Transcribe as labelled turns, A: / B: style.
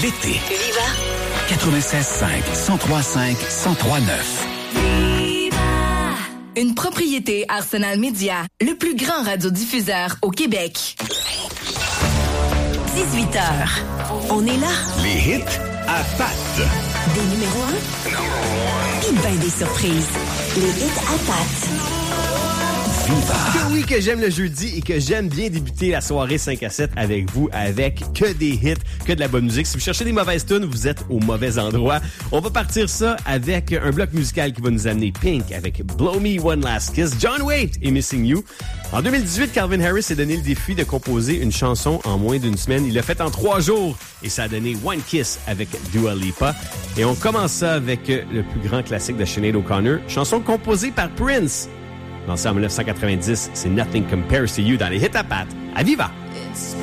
A: l'été.
B: Viva!
A: 96.5, 103.5, 103.9.
C: Une propriété Arsenal Média, le plus grand radiodiffuseur au Québec.
B: 18h. On est là.
A: Les hits à pattes.
B: Des numéros 1. Puis ben des surprises. Les hits à pattes.
D: Que oui, que j'aime le jeudi et que j'aime bien débuter la soirée 5 à 7 avec vous, avec que des hits, que de la bonne musique. Si vous cherchez des mauvaises tunes, vous êtes au mauvais endroit. On va partir ça avec un bloc musical qui va nous amener Pink avec Blow Me One Last Kiss, John Waite et Missing You. En 2018, Calvin Harris s'est donné le défi de composer une chanson en moins d'une semaine. Il l'a fait en 3 jours et ça a donné One Kiss avec Dua Lipa. Et on commence ça avec le plus grand classique de Sinead O'Connor, chanson composée par Prince. Lancé en 1990, c'est Nothing Compares to You dans les hits à pattes. À Viva!